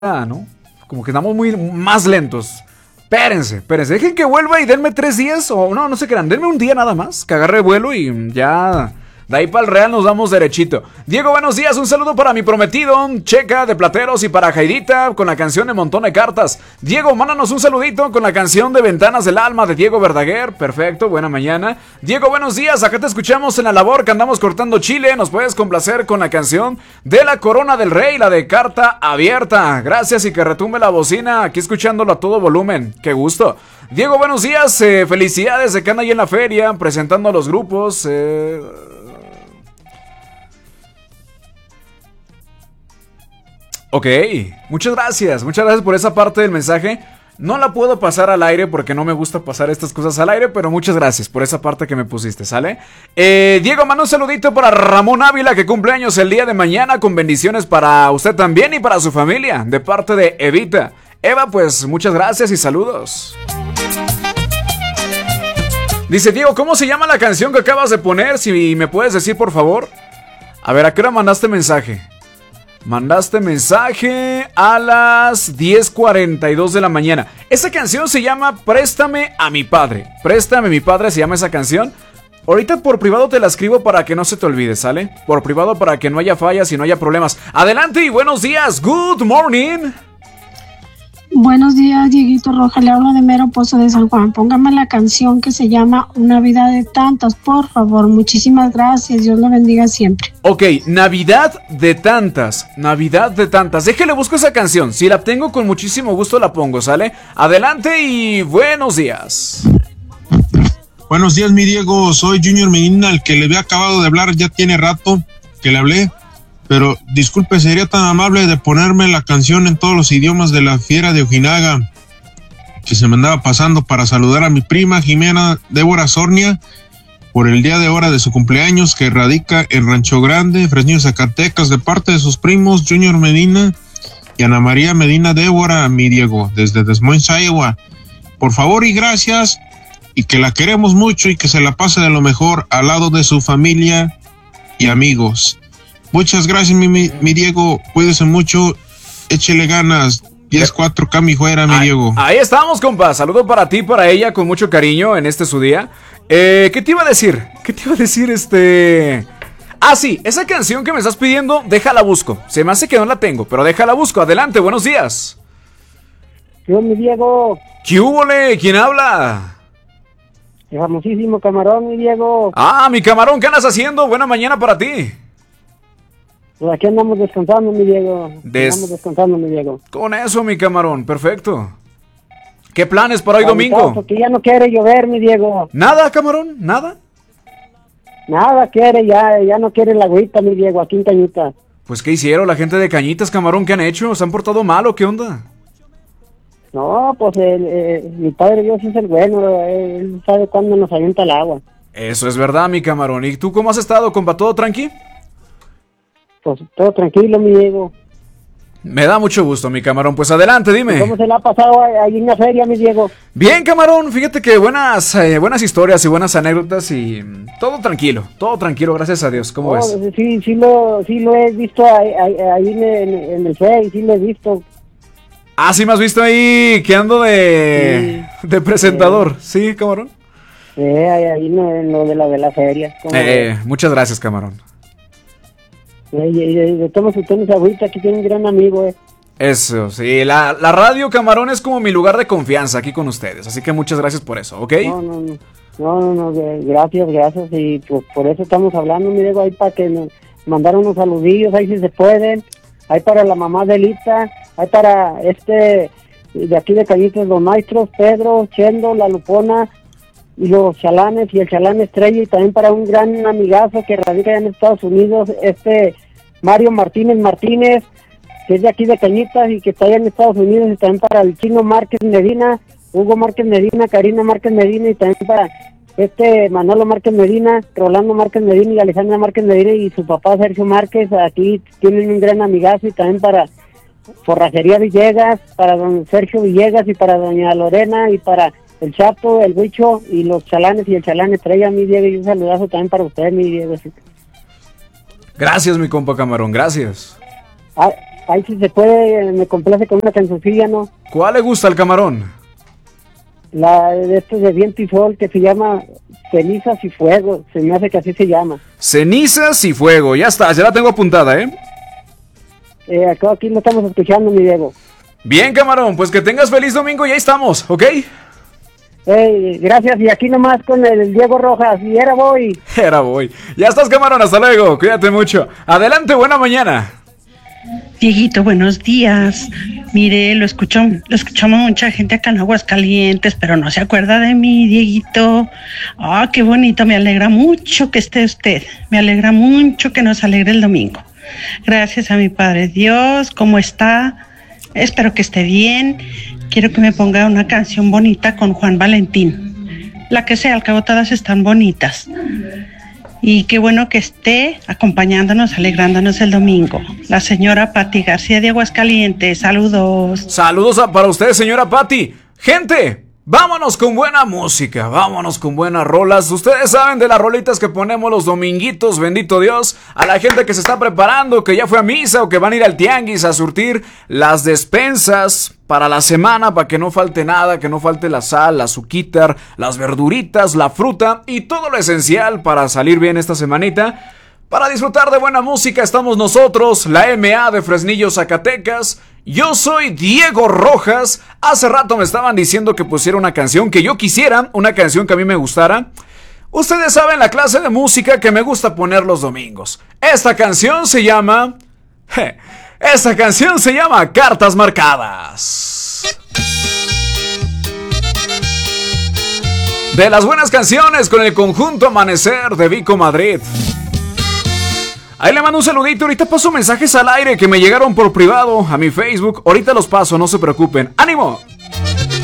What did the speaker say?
¿no? Como que andamos muy más lentos. Espérense, dejen que vuelva y denme 3 días, o no se crean, denme un día nada más, que agarre vuelo y ya... De ahí para el Real nos vamos derechito. Diego, buenos días, un saludo para mi prometido, Checa de Plateros, y para Jaidita con la canción de Montón de Cartas. Diego, mándanos un saludito con la canción de Ventanas del Alma de Diego Verdaguer. Perfecto, buena mañana. Diego, buenos días, acá te escuchamos en la labor que andamos cortando chile. Nos puedes complacer con la canción de la Corona del Rey, la de Carta Abierta. Gracias, y que retumbe la bocina, aquí escuchándolo a todo volumen. Qué gusto. Diego, buenos días, felicidades de que anda ahí en la feria presentando a los grupos. Ok, muchas gracias por esa parte del mensaje. No la puedo pasar al aire porque no me gusta pasar estas cosas al aire, pero muchas gracias por esa parte que me pusiste, ¿sale? Diego, manda un saludito para Ramón Ávila, que cumple años el día de mañana, con bendiciones para usted también y para su familia, de parte de Evita. Eva, pues muchas gracias y saludos. Dice Diego, ¿cómo se llama la canción que acabas de poner? Si me puedes decir, por favor. A ver, ¿a qué hora mandaste mensaje? Mandaste mensaje a las 10:42 de la mañana. Esa canción se llama Préstame a mi padre. Préstame a mi padre se llama esa canción. Ahorita por privado te la escribo para que no se te olvide, ¿sale? Por privado para que no haya fallas y no haya problemas. Adelante y buenos días. Good morning. Buenos días, Dieguito Roja, le hablo de Mero Pozo de San Juan. Póngame la canción que se llama Una vida de tantas, por favor. Muchísimas gracias, Dios lo bendiga siempre. Ok, Navidad de tantas. Déjale, busco esa canción. Si la tengo, con muchísimo gusto la pongo, ¿sale? Adelante y buenos días. Buenos días, mi Diego. Soy Junior Medina, el que le había acabado de hablar. Ya tiene rato que le hablé. Pero disculpe, sería tan amable de ponerme la canción en todos los idiomas de la Fiera de Ojinaga, que se me andaba pasando para saludar a mi prima Jimena Débora Sornia por el día de hora de su cumpleaños, que radica en Rancho Grande, Fresnillo, Zacatecas, de parte de sus primos Junior Medina y Ana María Medina Débora, mi Diego, desde Des Moines, Iowa. Por favor y gracias, y que la queremos mucho y que se la pase de lo mejor al lado de su familia y amigos. Muchas gracias, mi Diego. Cuídese mucho. Échele ganas. 10-4, mi fuera, mi Diego. Ahí estamos, compa. Saludo para ti, para ella, con mucho cariño en su día. ¿Qué te iba a decir? Ah, sí, esa canción que me estás pidiendo, déjala busco. Se me hace que no la tengo, pero déjala busco. Adelante, buenos días. Yo, mi Diego. ¿Qué húbole? ¿Quién habla? El famosísimo Camarón, mi Diego. Ah, mi Camarón, ¿qué andas haciendo? Buena mañana para ti. Pues aquí andamos descansando, mi Diego. Con eso, mi Camarón, perfecto. ¿Qué planes para hoy domingo? Porque ya no quiere llover, mi Diego. ¿Nada, Camarón? ¿Nada? Nada quiere, ya no quiere la agüita, mi Diego, aquí en Cañita. Pues, ¿qué hicieron la gente de Cañitas, Camarón? ¿Qué han hecho? ¿Se han portado mal o qué onda? No, pues mi Padre Dios es el bueno, él sabe cuándo nos avienta el agua. Eso es verdad, mi Camarón. ¿Y tú cómo has estado, compa? ¿Todo tranqui? Pues todo tranquilo, mi Diego. Me da mucho gusto, mi Camarón. Pues adelante, dime. ¿Cómo se le ha pasado ahí en la feria, mi Diego? Bien, Camarón. Fíjate que buenas historias y buenas anécdotas y todo tranquilo, gracias a Dios. ¿Cómo ves? Sí lo he visto ahí en el Face, sí lo he visto. Ah, sí me has visto ahí que ando de presentador. ¿Sí, Camarón? Ahí en lo de la feria. Muchas gracias, Camarón. Tomas agüita, aquí tiene un gran amigo, Eso, sí, la radio, Camarón, es como mi lugar de confianza aquí con ustedes, así que muchas gracias por eso, ¿ok? No, gracias, y pues por eso estamos hablando, mi Diego, ahí para que nos mandar unos saludillos, ahí si se pueden, ahí para la mamá de Lita, ahí para de aquí de Cañitas, los maestros, Pedro, Chendo, la Lupona, y los chalanes y el chalán Estrella, y también para un gran amigazo que radica en Estados Unidos, Mario Martínez, que es de aquí de Cañitas y que está allá en Estados Unidos, y también para el Chino Márquez Medina, Hugo Márquez Medina, Karina Márquez Medina, y también para Manolo Márquez Medina, Rolando Márquez Medina y Alejandra Márquez Medina y su papá Sergio Márquez. Aquí tienen un gran amigazo, y también para Forrajería Villegas, para don Sergio Villegas y para doña Lorena y para el Chapo, el Huicho y los chalanes y el chalán Estrella, mi Diego, y un saludazo también para usted, mi Diego. Gracias, mi compa Camarón, gracias. ahí si se puede, me complace con una cancioncilla, ¿no? ¿Cuál le gusta al camarón? La de de Viento y Sol, que se llama Cenizas y Fuego, se me hace que así se llama. Cenizas y Fuego, ya está, ya la tengo apuntada, Acá aquí lo estamos escuchando, mi Diego. Bien, camarón, pues que tengas feliz domingo y ahí estamos, ¿ok? Gracias, y aquí nomás con el Diego Rojas, y voy. Ya estás, camarón, hasta luego, cuídate mucho. Adelante, buena mañana. Dieguito, buenos días. Mire, lo escuchamos mucha gente acá en Aguascalientes, pero no se acuerda de mí, Dieguito. Ah, qué bonito, me alegra mucho que esté usted. Me alegra mucho que nos alegre el domingo. Gracias a mi Padre Dios, ¿cómo está? Espero que esté bien. Quiero que me ponga una canción bonita con Juan Valentín. La que sea, al cabo todas están bonitas. Y qué bueno que esté acompañándonos, alegrándonos el domingo. La señora Pati García de Aguascalientes, saludos. Saludos para usted, señora Pati. Gente, vámonos con buena música, vámonos con buenas rolas. Ustedes saben de las rolitas que ponemos los dominguitos, bendito Dios. A la gente que se está preparando, que ya fue a misa o que van a ir al tianguis a surtir las despensas para la semana, para que no falte nada, que no falte la sal, la azuquitar, las verduritas, la fruta y todo lo esencial para salir bien esta semanita. Para disfrutar de buena música estamos nosotros, la MA de Fresnillo, Zacatecas. Yo soy Diego Rojas. Hace rato me estaban diciendo que pusiera una canción que yo quisiera, una canción que a mí me gustara. Ustedes saben la clase de música que me gusta poner los domingos. Esta canción se llama Cartas Marcadas. De las buenas canciones con el conjunto Amanecer de Vico Madrid. Ahí le mando un saludito, ahorita paso mensajes al aire que me llegaron por privado a mi Facebook. Ahorita los paso, no se preocupen. ¡Ánimo!